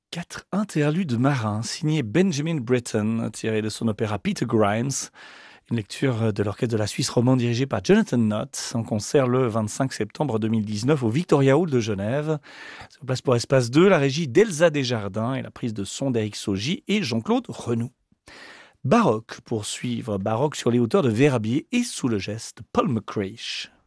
4 interludes marins signés Benjamin Britten, tirés de son opéra Peter Grimes. Une lecture de l'orchestre de la Suisse romande dirigé par Jonathan Knott en concert le 25 septembre 2019 au Victoria Hall de Genève. Sur place pour Espace 2, la régie d'Elsa Desjardins et la prise de son d'Éric Saugy et Jean-Claude Renoux. Baroque pour suivre, baroque sur les hauteurs de Verbier et sous le geste Paul McCreish.